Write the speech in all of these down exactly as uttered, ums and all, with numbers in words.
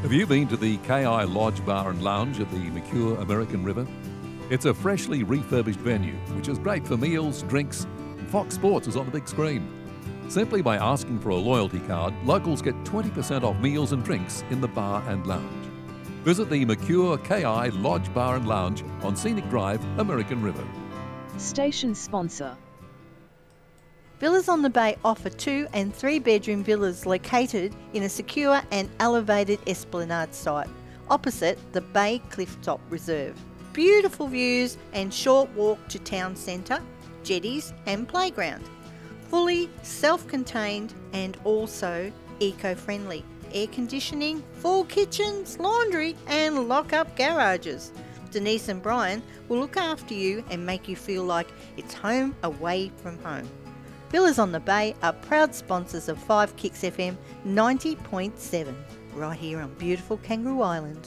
Have you been to the K I Lodge Bar and Lounge at the Mercure American River? It's a freshly refurbished venue, which is great for meals, drinks, and Fox Sports is on the big screen. Simply by asking for a loyalty card, locals get twenty percent off meals and drinks in the bar and lounge. Visit the Mercure K I Lodge Bar and Lounge on Scenic Drive, American River. Station sponsor. Villas on the Bay offer two and three bedroom villas located in a secure and elevated esplanade site opposite the Bay Clifftop Reserve. Beautiful views and short walk to town centre, jetties and playground. Fully self-contained and also eco-friendly. Air conditioning, full kitchens, laundry and lock-up garages. Denise and Brian will look after you and make you feel like it's home away from home. Villas on the Bay are proud sponsors of five Kicks F M ninety point seven, right here on beautiful Kangaroo Island.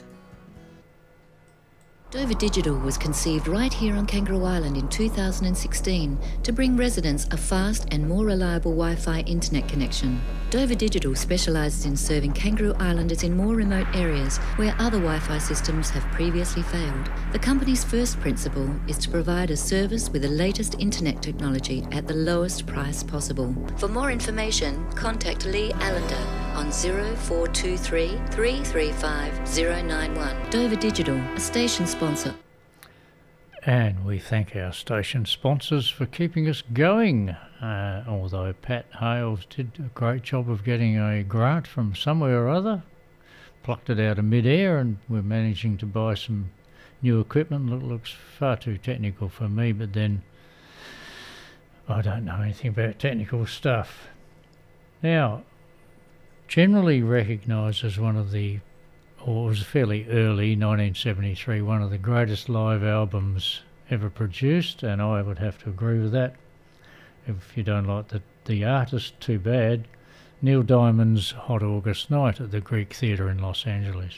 Dover Digital was conceived right here on Kangaroo Island in two thousand sixteen to bring residents a fast and more reliable Wi-Fi internet connection. Dover Digital specialises in serving Kangaroo Islanders in more remote areas where other Wi-Fi systems have previously failed. The company's first principle is to provide a service with the latest internet technology at the lowest price possible. For more information, contact Lee Allender on zero four two three, three three five, zero nine one. Dover Digital, a station sponsor. And we thank our station sponsors for keeping us going. Uh, although Pat Hales did a great job of getting a grant from somewhere or other, plucked it out of mid-air, and we're managing to buy some new equipment that looks far too technical for me, but then I don't know anything about technical stuff. Now, generally recognised as one of the, or it was fairly early, nineteen seventy-three, one of the greatest live albums ever produced, and I would have to agree with that. If you don't like the, the artist, too bad. Neil Diamond's Hot August Night at the Greek Theatre in Los Angeles.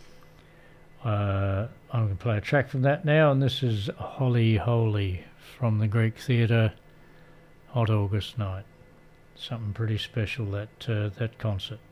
Uh, I'm going to play a track from that now, and this is Holly Holy from the Greek Theatre, Hot August Night. Something pretty special, that uh, that concert.